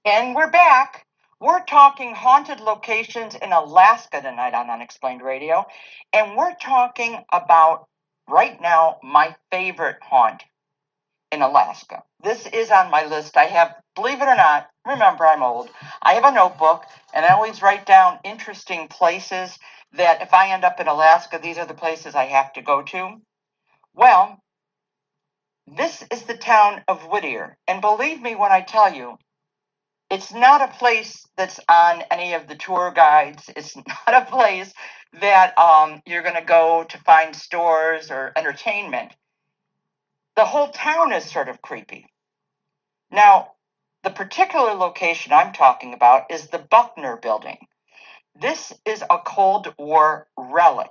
And we're back. We're talking haunted locations in Alaska tonight on Unexplained Radio. And we're talking about, right now, my favorite haunt in Alaska. This is on my list. I have, believe it or not, remember I'm old, I have a notebook and I always write down interesting places that if I end up in Alaska, these are the places I have to go to. Well, this is the town of Whittier. And believe me when I tell you, it's not a place that's on any of the tour guides. It's not a place that you're going to go to find stores or entertainment. The whole town is sort of creepy. Now, the particular location I'm talking about is the Buckner Building. This is a Cold War relic.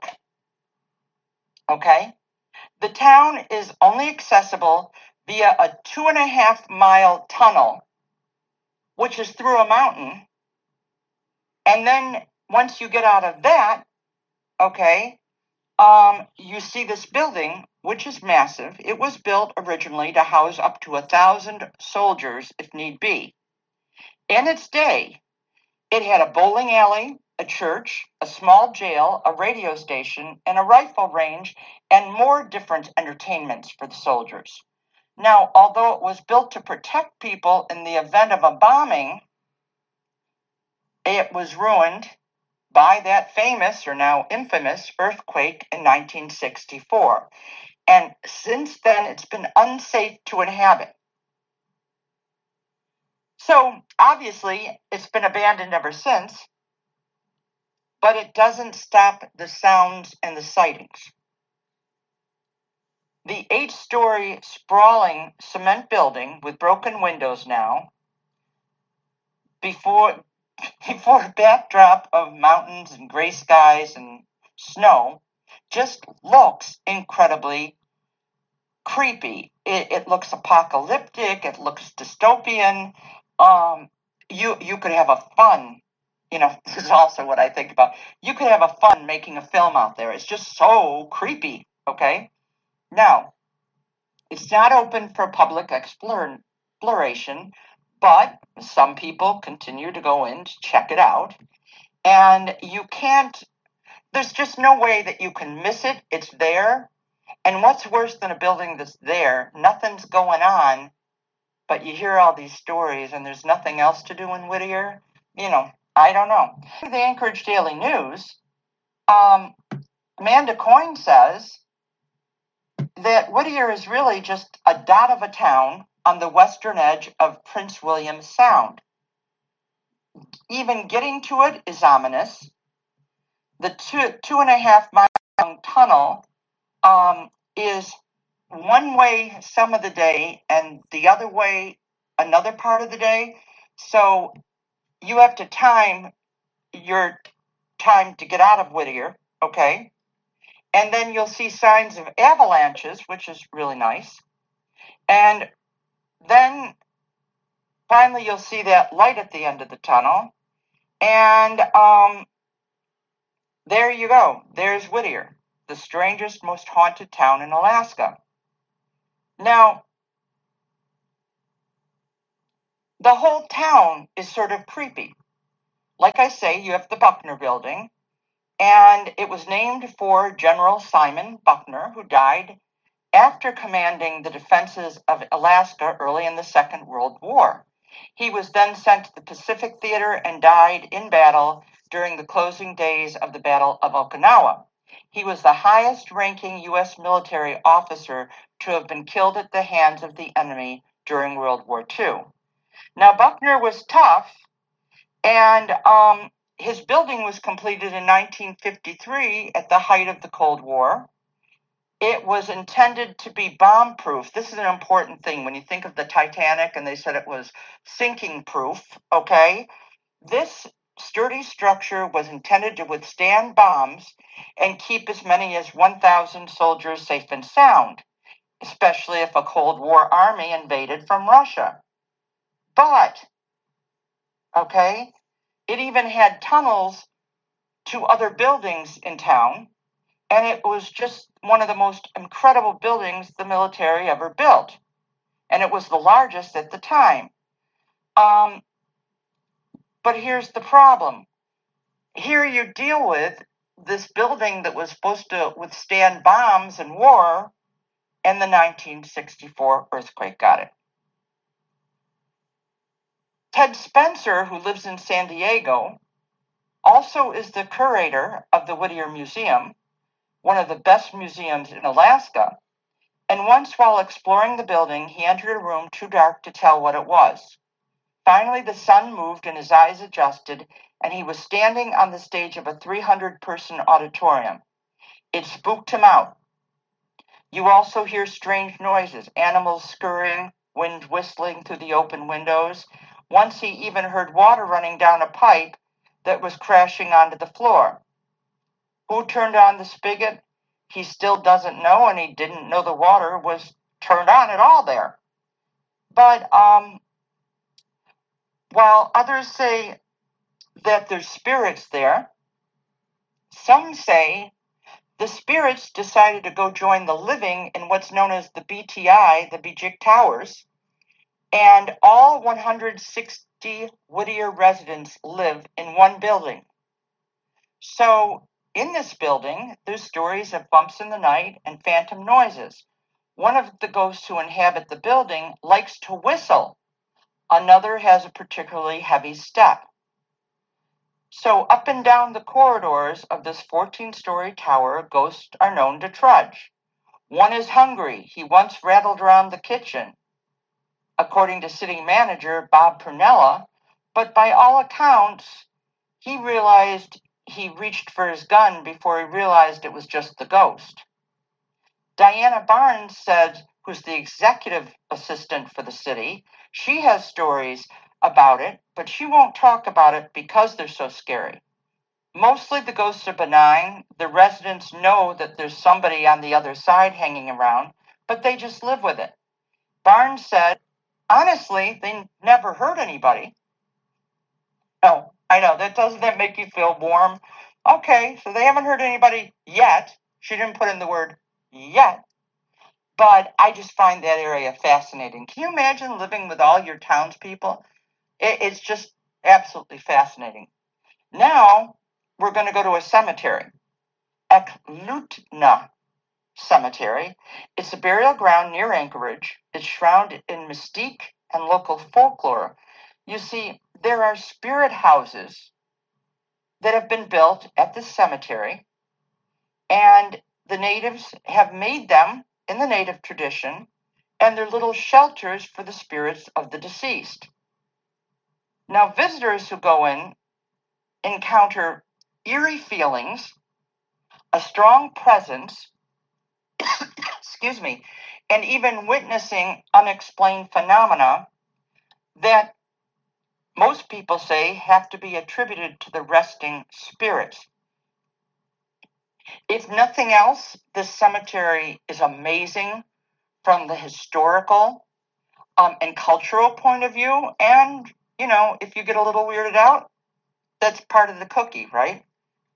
Okay? The town is only accessible via a 2.5-mile tunnel, which is through a mountain. And then once you get out of that, okay, you see this building, which is massive. It was built originally to house up to 1,000 soldiers if need be. In its day, it had a bowling alley, a church, a small jail, a radio station, and a rifle range, and more different entertainments for the soldiers. Now, although it was built to protect people in the event of a bombing, it was ruined by that famous, or now infamous, earthquake in 1964. And since then, it's been unsafe to inhabit. So, obviously, it's been abandoned ever since, but it doesn't stop the sounds and the sightings. The 8-story sprawling cement building with broken windows now, before a backdrop of mountains and gray skies and snow, just looks incredibly creepy. It looks apocalyptic. It looks dystopian. You could have a fun, this is also what I think about. You could have a fun making a film out there. It's just so creepy, okay? Now, it's not open for public exploration, but some people continue to go in to check it out. And there's just no way that you can miss it. It's there. And what's worse than a building that's there? Nothing's going on, but you hear all these stories and there's nothing else to do in Whittier. I don't know. The Anchorage Daily News, Amanda Coyne says that Whittier is really just a dot of a town on the western edge of Prince William Sound. Even getting to it is ominous. The 2.5-mile long tunnel is one way some of the day and the other way another part of the day. So you have to time your time to get out of Whittier, okay? And then you'll see signs of avalanches, which is really nice. And then finally you'll see that light at the end of the tunnel. And there you go. There's Whittier, the strangest, most haunted town in Alaska. Now, the whole town is sort of creepy. Like I say, you have the Buckner Building, and it was named for General Simon Buckner, who died after commanding the defenses of Alaska early in the Second World War. He was then sent to the Pacific Theater and died in battle during the closing days of the Battle of Okinawa. He was the highest-ranking U.S. military officer to have been killed at the hands of the enemy during World War II. Now, Buckner was tough, and his building was completed in 1953 at the height of the Cold War. It was intended to be bomb-proof. This is an important thing. When you think of the Titanic and they said it was sinking-proof, okay? This sturdy structure was intended to withstand bombs and keep as many as 1,000 soldiers safe and sound, especially if a Cold War army invaded from Russia. But, okay, it even had tunnels to other buildings in town, and it was just one of the most incredible buildings the military ever built. And it was the largest at the time. But here's the problem. Here you deal with this building that was supposed to withstand bombs and war, and the 1964 earthquake got it. Ted Spencer, who lives in San Diego, also is the curator of the Whittier Museum, one of the best museums in Alaska. And once while exploring the building, he entered a room too dark to tell what it was. Finally, the sun moved and his eyes adjusted, and he was standing on the stage of a 300-person auditorium. It spooked him out. You also hear strange noises, animals scurrying, wind whistling through the open windows. Once he even heard water running down a pipe that was crashing onto the floor. Who turned on the spigot? He still doesn't know, and he didn't know the water was turned on at all there. But while others say that there's spirits there, some say the spirits decided to go join the living in what's known as the BTI, the Bejic Towers, and all 160 Whittier residents live in one building. So in this building, there's stories of bumps in the night and phantom noises. One of the ghosts who inhabit the building likes to whistle. Another has a particularly heavy step. So up and down the corridors of this 14-story tower, ghosts are known to trudge. One is hungry. He once rattled around the kitchen, according to city manager Bob Pernella, but by all accounts, he realized he reached for his gun before he realized it was just the ghost. Diana Barnes said, who's the executive assistant for the city, she has stories about it, but she won't talk about it because they're so scary. Mostly the ghosts are benign. The residents know that there's somebody on the other side hanging around, but they just live with it. Barnes said, honestly, they never hurt anybody. Oh, I know, doesn't that make you feel warm? Okay, so they haven't hurt anybody yet. She didn't put in the word yet. But I just find that area fascinating. Can you imagine living with all your townspeople? It's just absolutely fascinating. Now, we're going to go to a cemetery, Eklutna Cemetery. It's a burial ground near Anchorage. It's shrouded in mystique and local folklore. You see, there are spirit houses that have been built at this cemetery, and the natives have made them in the native tradition, and they're little shelters for the spirits of the deceased. Now, visitors who go in encounter eerie feelings, a strong presence, excuse me, and even witnessing unexplained phenomena that most people say have to be attributed to the resting spirits. If nothing else, this cemetery is amazing from the historical and cultural point of view. And, you know, if you get a little weirded out, that's part of the cookie, right?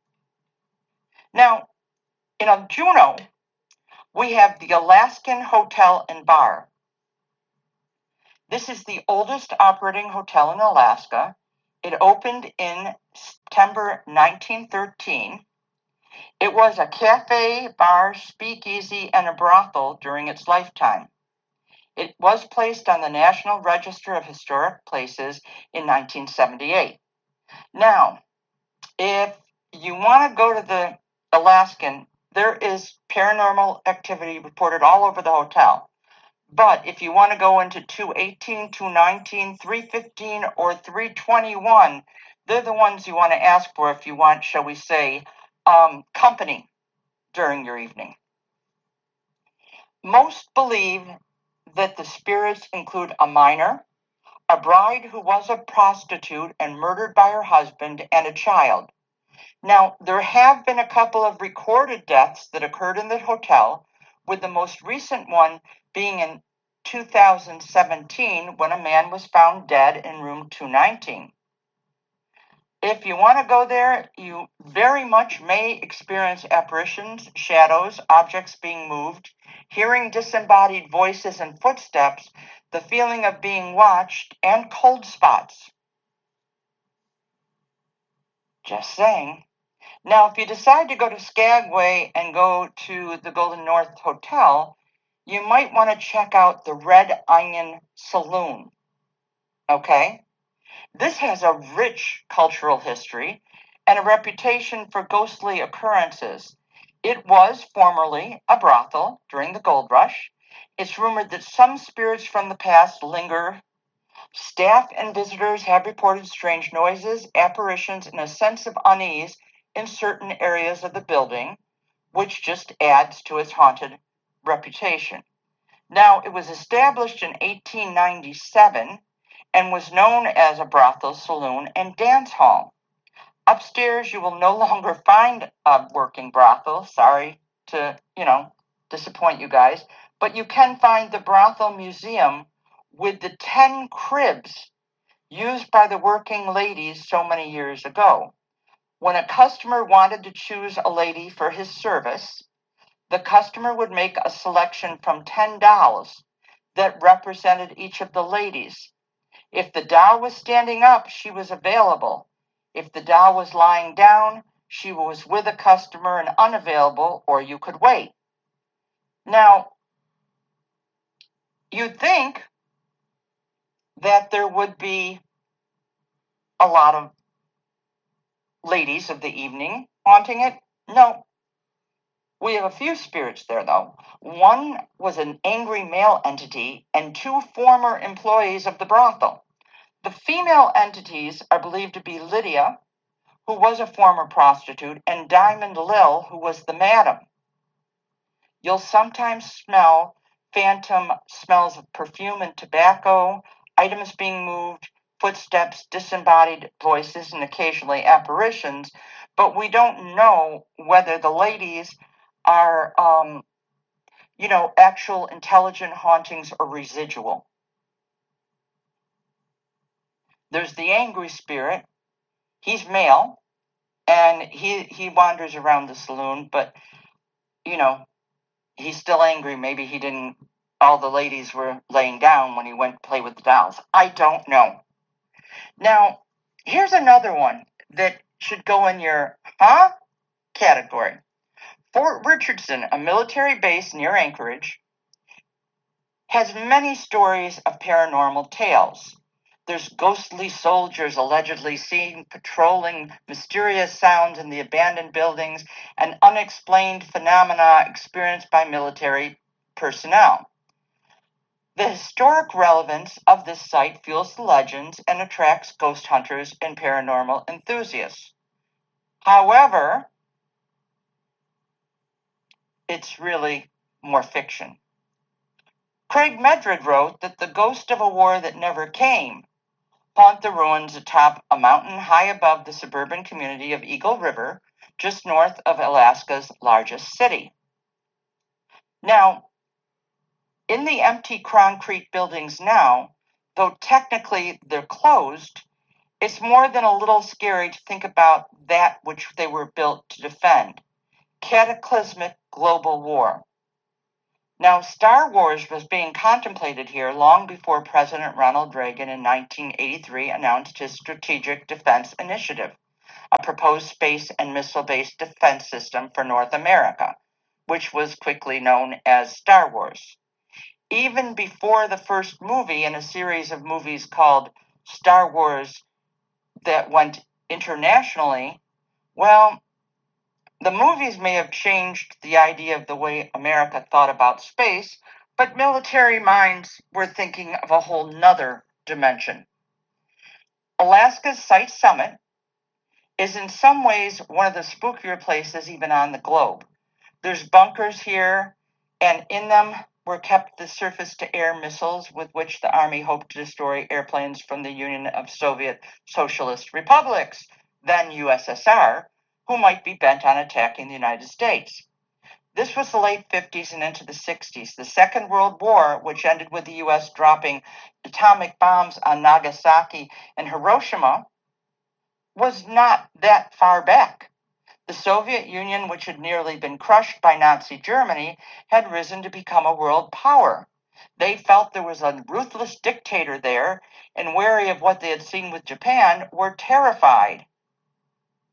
Now, in Juneau, we have the Alaskan Hotel and Bar. This is the oldest operating hotel in Alaska. It opened in September 1913. It was a cafe, bar, speakeasy, and a brothel during its lifetime. It was placed on the National Register of Historic Places in 1978. Now, if you want to go to the Alaskan, there is paranormal activity reported all over the hotel. But if you want to go into 218, 219, 315, or 321, they're the ones you want to ask for if you want, shall we say, company during your evening. Most believe that the spirits include a minor, a bride who was a prostitute and murdered by her husband, and a child. Now, there have been a couple of recorded deaths that occurred in the hotel, with the most recent one being in 2017 when a man was found dead in room 219. If you want to go there, you very much may experience apparitions, shadows, objects being moved, hearing disembodied voices and footsteps, the feeling of being watched, and cold spots. Just saying. Now, if you decide to go to Skagway and go to the Golden North Hotel, you might want to check out the Red Onion Saloon. Okay? This has a rich cultural history and a reputation for ghostly occurrences. It was formerly a brothel during the gold rush. It's rumored that some spirits from the past linger. Staff and visitors have reported strange noises, apparitions, and a sense of unease in certain areas of the building, which just adds to its haunted reputation. Now, it was established in 1897 and was known as a brothel, saloon, and dance hall. Upstairs, you will no longer find a working brothel. Sorry to, disappoint you guys, but you can find the brothel museum with the 10 cribs used by the working ladies so many years ago. When a customer wanted to choose a lady for his service, the customer would make a selection from 10 dolls that represented each of the ladies. If the doll was standing up, she was available. If the doll was lying down, she was with a customer and unavailable, or you could wait. Now, you'd think that there would be a lot of ladies of the evening haunting it. No. We have a few spirits there, though. One was an angry male entity and 2 former employees of the brothel. The female entities are believed to be Lydia, who was a former prostitute, and Diamond Lil, who was the madam. You'll sometimes smell phantom smells of perfume and tobacco, items being moved, footsteps, disembodied voices, and occasionally apparitions, but we don't know whether the ladies are, actual intelligent hauntings or residual. There's the angry spirit. He's male, and he wanders around the saloon, but, he's still angry. Maybe all the ladies were laying down when he went to play with the dolls. I don't know. Now, here's another one that should go in your category. Fort Richardson, a military base near Anchorage, has many stories of paranormal tales. There's ghostly soldiers allegedly seen patrolling mysterious sounds in the abandoned buildings and unexplained phenomena experienced by military personnel. The historic relevance of this site fuels the legends and attracts ghost hunters and paranormal enthusiasts. However, it's really more fiction. Craig Medred wrote that the ghost of a war that never came haunt the ruins atop a mountain high above the suburban community of Eagle River, just north of Alaska's largest city. Now, in the empty concrete buildings now, though technically they're closed, it's more than a little scary to think about that which they were built to defend: cataclysmic global war. Now, Star Wars was being contemplated here long before President Ronald Reagan in 1983 announced his Strategic Defense Initiative, a proposed space and missile-based defense system for North America, which was quickly known as Star Wars. Even before the first movie in a series of movies called Star Wars that went internationally, well, the movies may have changed the idea of the way America thought about space, but military minds were thinking of a whole nother dimension. Alaska's Site Summit is in some ways one of the spookier places even on the globe. There's bunkers here, and in them were kept the surface-to-air missiles with which the Army hoped to destroy airplanes from the Union of Soviet Socialist Republics, then USSR, who might be bent on attacking the United States. This was the late 50s and into the 60s. The Second World War, which ended with the U.S. dropping atomic bombs on Nagasaki and Hiroshima, was not that far back. The Soviet Union, which had nearly been crushed by Nazi Germany, had risen to become a world power. They felt there was a ruthless dictator there, and wary of what they had seen with Japan, were terrified.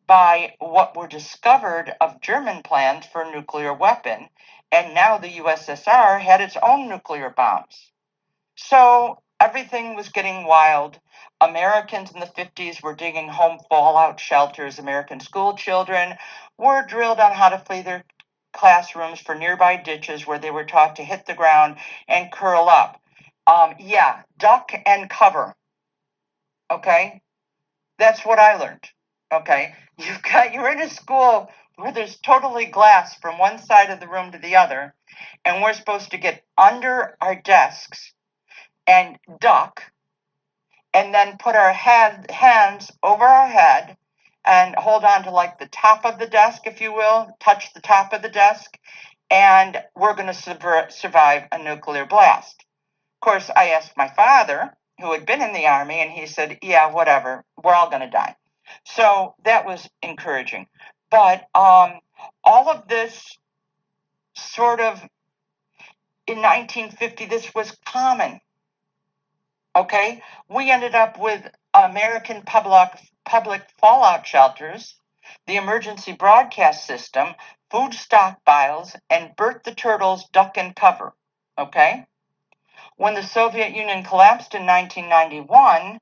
by what were discovered of German plans for a nuclear weapon, and now the USSR had its own nuclear bombs. So everything was getting wild. Americans in the 50s were digging home fallout shelters. American school children were drilled on how to flee their classrooms for nearby ditches where they were taught to hit the ground and curl up. Duck and cover. Okay? That's what I learned. Okay? You're in a school where there's totally glass from one side of the room to the other, and we're supposed to get under our desks and duck, and then put our hands over our head and hold on to like the top of the desk, if you will, touch the top of the desk, and we're going to survive a nuclear blast. Of course, I asked my father, who had been in the Army, and he said, yeah, whatever, we're all going to die. So that was encouraging. But all of this sort of, in 1950, this was common. Okay, we ended up with American public fallout shelters, the emergency broadcast system, food stockpiles, and Bert the Turtle's duck and cover. Okay, when the Soviet Union collapsed in 1991,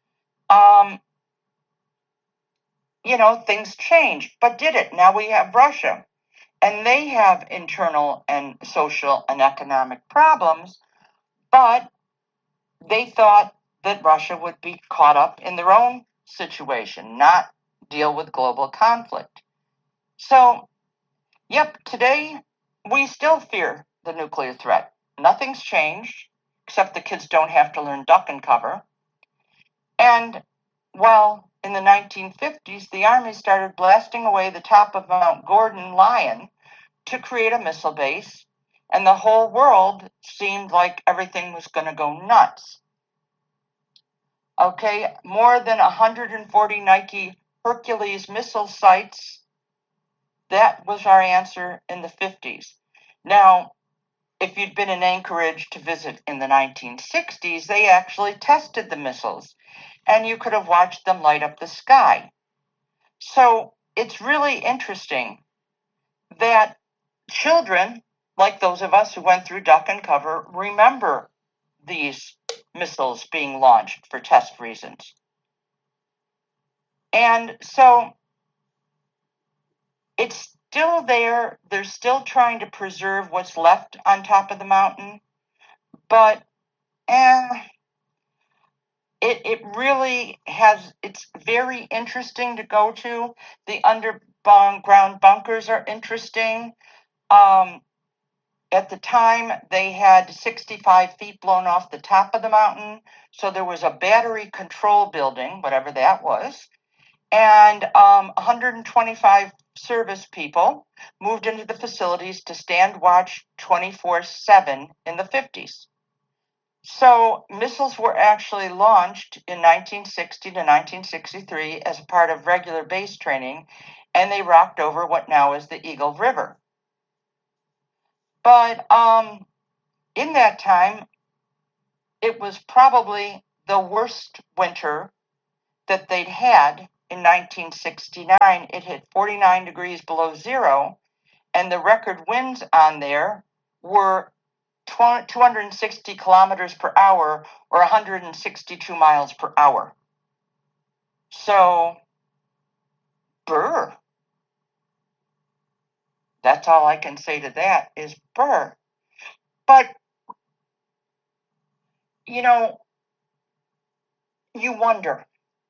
things changed. But did it? Now we have Russia, and they have internal and social and economic problems, but they thought that Russia would be caught up in their own situation, not deal with global conflict. So, today we still fear the nuclear threat. Nothing's changed, except the kids don't have to learn duck and cover. And, in the 1950s, the Army started blasting away the top of Mount Gordon Lyon to create a missile base, and the whole world seemed like everything was going to go nuts. Okay, more than 140 Nike Hercules missile sites. That was our answer in the 50s. Now, if you'd been in Anchorage to visit in the 1960s, they actually tested the missiles, and you could have watched them light up the sky. So it's really interesting that children, like those of us who went through duck and cover, remember these missiles being launched for test reasons. And so it's still there. They're still trying to preserve what's left on top of the mountain. But it really it's very interesting to go to. The underground bunkers are interesting. At the time, they had 65 feet blown off the top of the mountain. So there was a battery control building, whatever that was. And 125 service people moved into the facilities to stand watch 24/7 in the 50s. So missiles were actually launched in 1960 to 1963 as part of regular base training, and they rocked over what now is the Eagle River. But in that time, it was probably the worst winter that they'd had. In 1969, it hit 49 degrees below zero, and the record winds on there were 260 kilometers per hour or 162 miles per hour. So, brr. That's all I can say to that is brr. But, you wonder.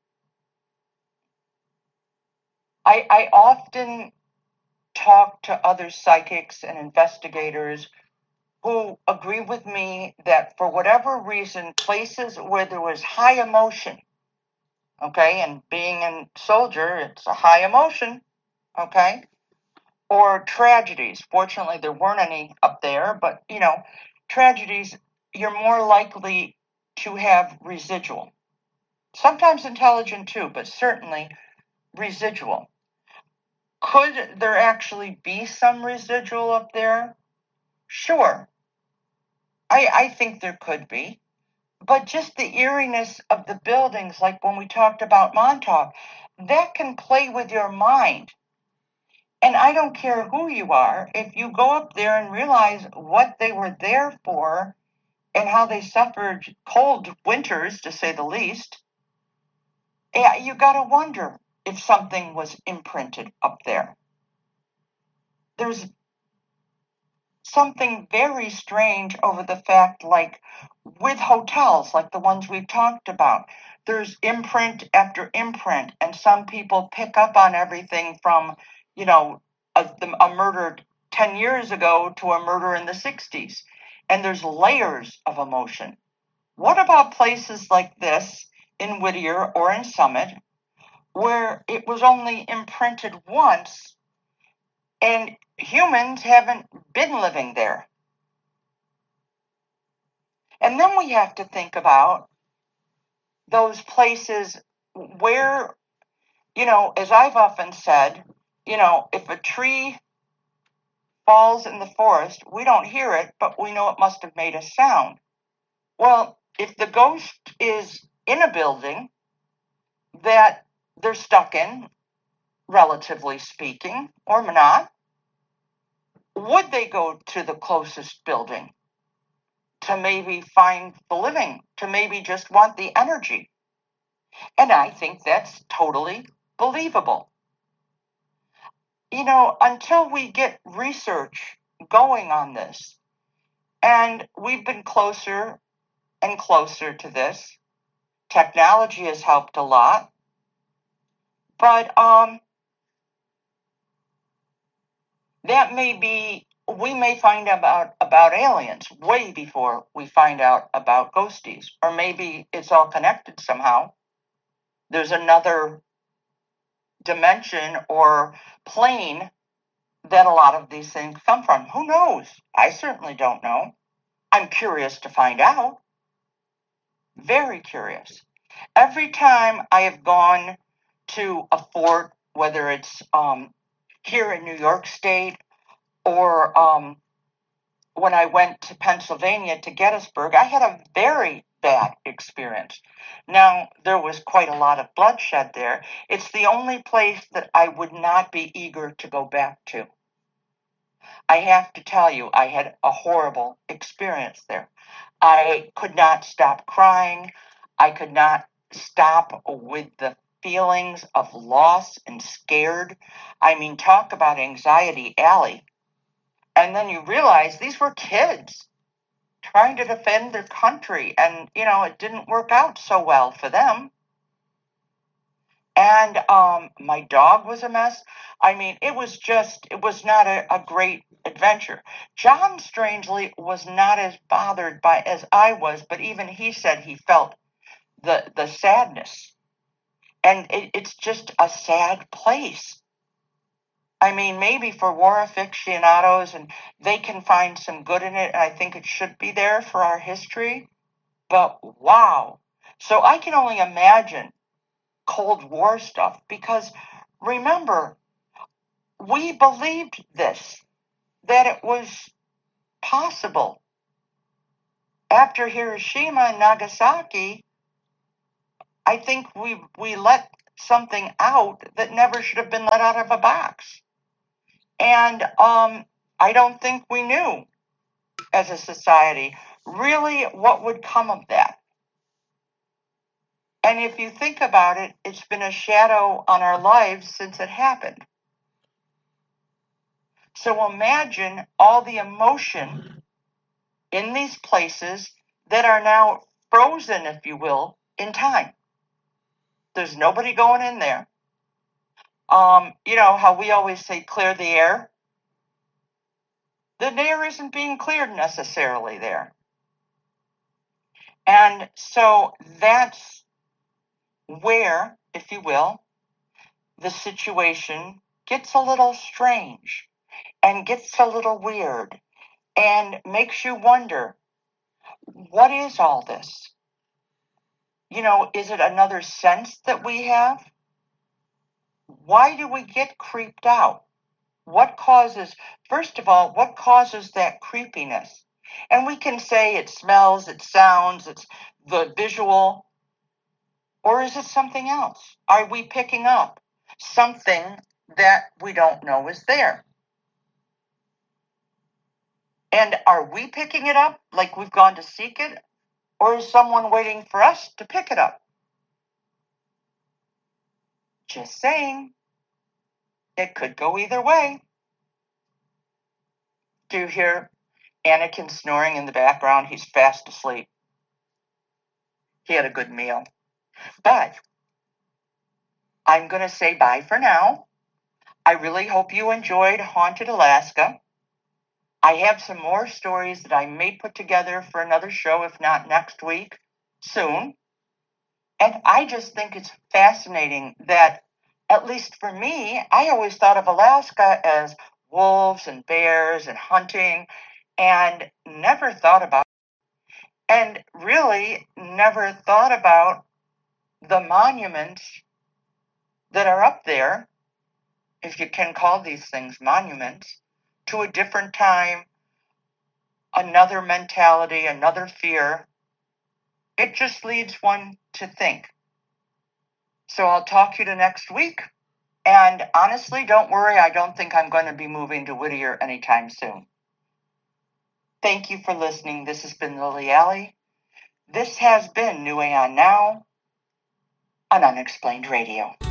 I often talk to other psychics and investigators who agree with me that for whatever reason, places where there was high emotion, okay, and being a soldier, it's a high emotion, okay, or tragedies. Fortunately, there weren't any up there, but, tragedies, you're more likely to have residual. Sometimes intelligent too, but certainly residual. Could there actually be some residual up there? Sure. I think there could be. But just the eeriness of the buildings, like when we talked about Montauk, that can play with your mind. And I don't care who you are, if you go up there and realize what they were there for and how they suffered cold winters, to say the least, yeah, you got to wonder if something was imprinted up there. There's something very strange over the fact, like with hotels, like the ones we've talked about, there's imprint after imprint, and some people pick up on everything from, you know, a murder 10 years ago to a murder in the 60s. And there's layers of emotion. What about places like this in Whittier or in Summit, where it was only imprinted once and humans haven't been living there? And then we have to think about those places where, as I've often said, if a tree falls in the forest, we don't hear it, but we know it must have made a sound. Well, if the ghost is in a building that they're stuck in, relatively speaking, or not, would they go to the closest building to maybe find the living, to maybe just want the energy? And I think that's totally believable. Until we get research going on this, and we've been closer and closer to this, technology has helped a lot, but that may be, we may find out about aliens way before we find out about ghosties, or maybe it's all connected somehow. There's another dimension or plane that a lot of these things come from. Who knows? I certainly don't know. I'm curious to find out. Very curious. Every time I have gone to a fort, whether it's here in New York State or when I went to Pennsylvania to Gettysburg, I had a very bad experience. Now, there was quite a lot of bloodshed there. It's the only place that I would not be eager to go back to. I have to tell you, I had a horrible experience there. I could not stop crying. I could not stop with the feelings of loss and scared. I mean, talk about anxiety alley. And then you realize these were kids trying to defend their country, and it didn't work out so well for them. And my dog was a mess. I mean, it was not a great adventure. John, strangely, was not as bothered by as I was, but even he said he felt the sadness. And it's just a sad place. I mean, maybe for war aficionados, and they can find some good in it, and I think it should be there for our history. But wow. So I can only imagine Cold War stuff, because remember, we believed this, that it was possible. After Hiroshima and Nagasaki, I think we let something out that never should have been let out of a box. And I don't think we knew as a society really what would come of that. And if you think about it, it's been a shadow on our lives since it happened. So imagine all the emotion in these places that are now frozen, if you will, in time. There's nobody going in there. You know how we always say clear the air? The air isn't being cleared necessarily there. And so that's where, if you will, the situation gets a little strange and gets a little weird and makes you wonder, what is all this? Is it another sense that we have? Why do we get creeped out? First of all, what causes that creepiness? And we can say it smells, it sounds, it's the visual, or is it something else? Are we picking up something that we don't know is there? And are we picking it up like we've gone to seek it, or is someone waiting for us to pick it up? Just saying. It could go either way. Do you hear Anakin snoring in the background? He's fast asleep. He had a good meal. But I'm going to say bye for now. I really hope you enjoyed Haunted Alaska. I have some more stories that I may put together for another show, if not next week, soon. And I just think it's fascinating that, at least for me, I always thought of Alaska as wolves and bears and hunting, and never thought about, and really never thought about the monuments that are up there, if you can call these things monuments, to a different time, another mentality, another fear. It just leads one to think. So I'll talk to you next week. And honestly, don't worry, I don't think I'm going to be moving to Whittier anytime soon. Thank you for listening. This has been Lily Alley. This has been New Aeon Now on Unexplained Radio.